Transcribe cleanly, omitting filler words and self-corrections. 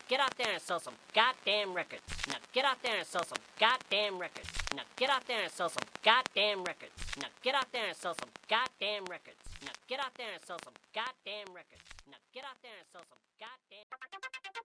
get out there and sell some goddamn records. Now get out there and sell some goddamn records. Now get out there and sell some goddamn records. Now get out there and sell some goddamn records. Now get out there and sell some goddamn records. Now get out there and sell some goddamn